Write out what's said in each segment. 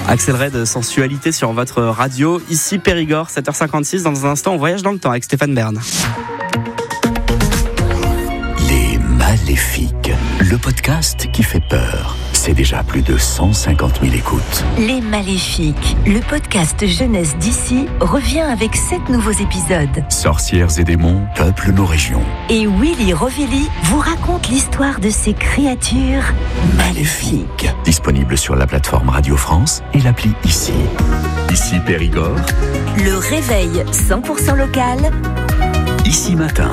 Axel Red, sensualité sur votre radio. Ici Périgord, 7h56. Dans un instant, on voyage dans le temps avec Stéphane Bern. Les Maléfiques, le podcast qui fait peur. C'est déjà plus de 150 000 écoutes. Les Maléfiques, le podcast jeunesse d'ici, revient avec 7 nouveaux épisodes. Sorcières et démons peuplent nos régions. Et Willy Rovelli vous raconte l'histoire de ces créatures maléfiques. Disponible sur la plateforme Radio France et l'appli Ici. Ici Périgord. Le réveil 100% local. Ici Matin.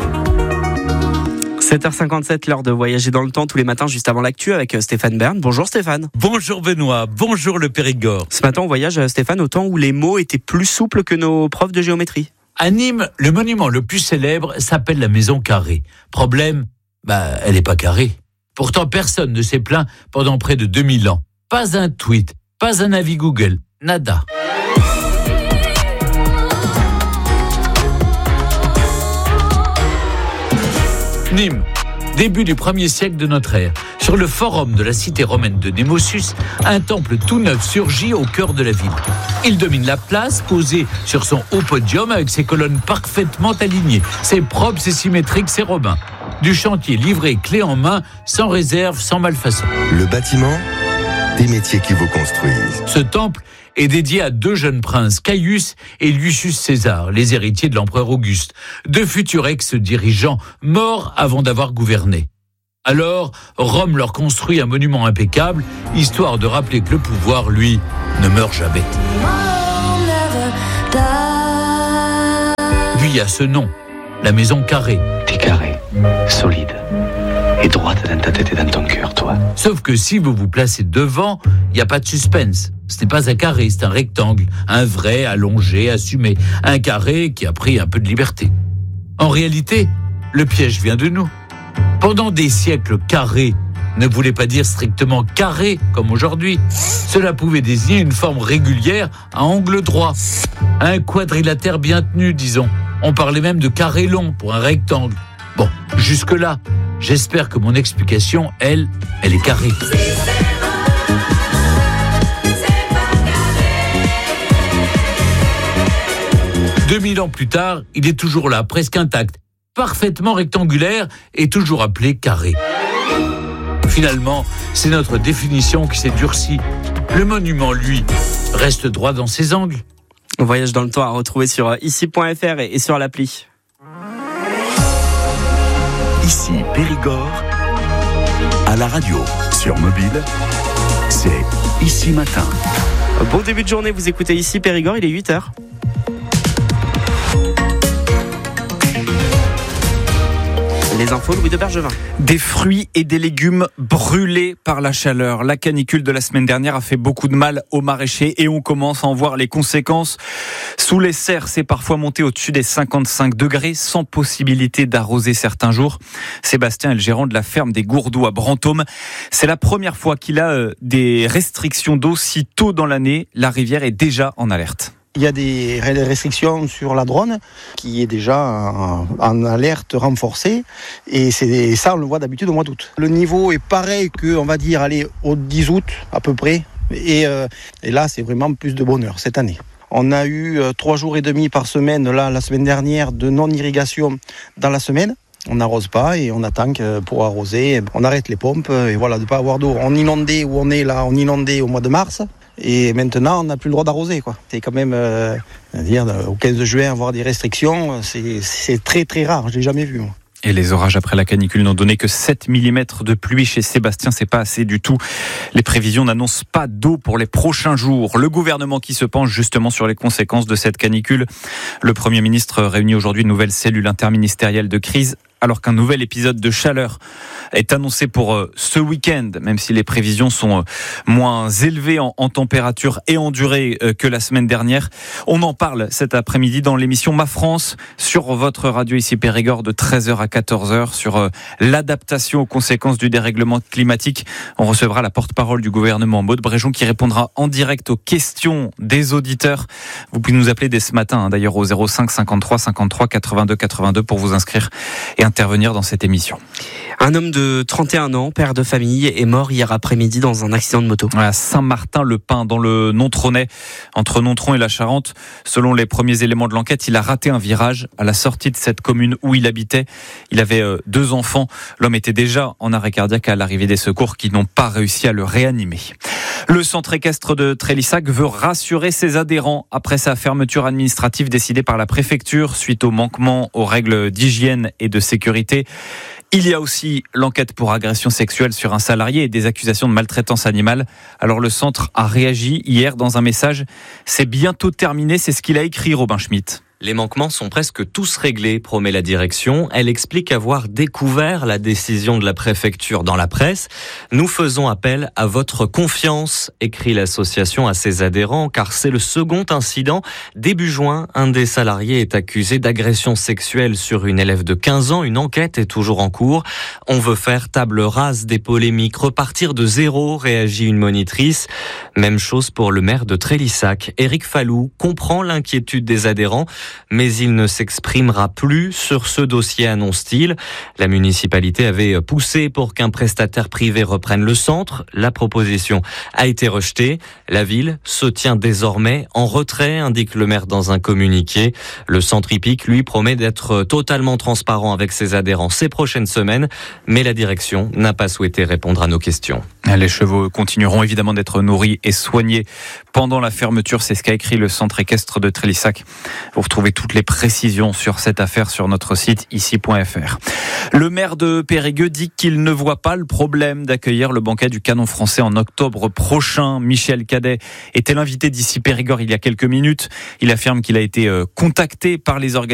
7h57, l'heure de voyager dans le temps tous les matins juste avant l'actu avec Stéphane Bern. Bonjour Stéphane. Bonjour Benoît, bonjour le Périgord. Ce matin on voyage Stéphane au temps où les mots étaient plus souples que nos profs de géométrie. À Nîmes, le monument le plus célèbre s'appelle la Maison Carrée. Problème, elle n'est pas carrée. Pourtant personne ne s'est plaint pendant près de 2000 ans. Pas un tweet, pas un avis Google, nada. Nîmes, début du 1er siècle de notre ère. Sur le forum de la cité romaine de Némosus, un temple tout neuf surgit au cœur de la ville. Il domine la place, posé sur son haut podium avec ses colonnes parfaitement alignées. C'est propre, c'est symétrique, c'est romain. Du chantier livré clé en main, sans réserve, sans malfaçon. Le bâtiment, des métiers qui vous construisent. Ce temple est dédié à 2 jeunes princes, Caius et Lucius César, les héritiers de l'empereur Auguste, 2 futurs ex-dirigeants morts avant d'avoir gouverné. Alors, Rome leur construit un monument impeccable, histoire de rappeler que le pouvoir, lui, ne meurt jamais. Puis il y a ce nom, la Maison Carrée. T'es carré, solide, et droite dans ta tête et dans ton cœur, toi. Sauf que si vous vous placez devant, il n'y a pas de suspense. Ce n'est pas un carré, c'est un rectangle, un vrai, allongé, assumé. Un carré qui a pris un peu de liberté. En réalité, le piège vient de nous. Pendant des siècles, carré ne voulait pas dire strictement carré, comme aujourd'hui. Cela pouvait désigner une forme régulière à angle droit. Un quadrilatère bien tenu, disons. On parlait même de carré long pour un rectangle. Bon, jusque-là, j'espère que mon explication, elle est carrée. « 2000 ans plus tard, il est toujours là, presque intact, parfaitement rectangulaire et toujours appelé carré. Finalement, c'est notre définition qui s'est durcie. Le monument, lui, reste droit dans ses angles. » On voyage dans le temps à retrouver sur ici.fr et sur l'appli. Ici Périgord. À la radio, sur mobile, c'est Ici Matin. Bon début de journée, vous écoutez Ici Périgord, il est 8h. Les infos, Louis de Bergevin. Des fruits et des légumes brûlés par la chaleur. La canicule de la semaine dernière a fait beaucoup de mal aux maraîchers et on commence à en voir les conséquences. Sous les serres, c'est parfois monté au-dessus des 55 degrés sans possibilité d'arroser certains jours. Sébastien est le gérant de la ferme des Gourdoux à Brantôme. C'est la première fois qu'il a des restrictions d'eau si tôt dans l'année. La rivière est déjà en alerte. Il y a des restrictions sur la Dronne qui est déjà en alerte renforcée et ça on le voit d'habitude au mois d'août. Le niveau est pareil que, on va dire, au 10 août à peu près et là c'est vraiment plus de bonheur cette année. On a eu 3 jours et demi par semaine là, la semaine dernière de non-irrigation dans la semaine. On n'arrose pas et on attend que pour arroser, on arrête les pompes et voilà, de ne pas avoir d'eau. On inondait où on est là, on inondait au mois de mars. Et maintenant, on n'a plus le droit d'arroser, quoi. C'est quand même, au 15 juin, avoir des restrictions, c'est très très rare. Je l'ai jamais vu, moi. Et les orages après la canicule n'ont donné que 7 mm de pluie chez Sébastien, c'est pas assez du tout. Les prévisions n'annoncent pas d'eau pour les prochains jours. Le gouvernement qui se penche justement sur les conséquences de cette canicule. Le Premier ministre réunit aujourd'hui une nouvelle cellule interministérielle de crise, alors qu'un nouvel épisode de chaleur est annoncé pour ce week-end, même si les prévisions sont moins élevées en température et en durée que la semaine dernière. On en parle cet après-midi dans l'émission Ma France sur votre radio ici Périgord de 13h à 14h sur l'adaptation aux conséquences du dérèglement climatique. On recevra la porte-parole du gouvernement, Maud Bréjon, qui répondra en direct aux questions des auditeurs. Vous pouvez nous appeler dès ce matin, d'ailleurs au 05 53 53 82 82 pour vous inscrire et intervenir dans cette émission. Un homme de 31 ans, père de famille, est mort hier après-midi dans un accident de moto. À Saint-Martin-le-Pin, dans le Nontronais, entre Nontron et la Charente. Selon les premiers éléments de l'enquête, il a raté un virage à la sortie de cette commune où il habitait. Il avait 2 enfants. L'homme était déjà en arrêt cardiaque à l'arrivée des secours qui n'ont pas réussi à le réanimer. Le centre équestre de Trélissac veut rassurer ses adhérents après sa fermeture administrative décidée par la préfecture suite au manquement aux règles d'hygiène et de sécurité. Il y a aussi l'enquête pour agression sexuelle sur un salarié et des accusations de maltraitance animale. Alors le centre a réagi hier dans un message. C'est bientôt terminé, c'est ce qu'il a écrit, Robin Schmitt. Les manquements sont presque tous réglés, promet la direction. Elle explique avoir découvert la décision de la préfecture dans la presse. Nous faisons appel à votre confiance, écrit l'association à ses adhérents, car c'est le second incident. Début juin, un des salariés est accusé d'agression sexuelle sur une élève de 15 ans. Une enquête est toujours en cours. On veut faire table rase des polémiques, repartir de zéro, réagit une monitrice. Même chose pour le maire de Trélissac. Éric Fallou comprend l'inquiétude des adhérents, mais il ne s'exprimera plus sur ce dossier, annonce-t-il. La municipalité avait poussé pour qu'un prestataire privé reprenne le centre. La proposition a été rejetée. La ville se tient désormais en retrait, indique le maire dans un communiqué. Le centre hippique, lui, promet d'être totalement transparent avec ses adhérents ces prochaines semaines, mais la direction n'a pas souhaité répondre à nos questions. Les chevaux continueront évidemment d'être nourris et soignés pendant la fermeture. C'est ce qu'a écrit le centre équestre de Trélissac. Vous retrouvez toutes les précisions sur cette affaire sur notre site ici.fr. Le maire de Périgueux dit qu'il ne voit pas le problème d'accueillir le banquet du Canon français en octobre prochain. Michel Cadet était l'invité d'ici Périgord il y a quelques minutes. Il affirme qu'il a été contacté par les organisations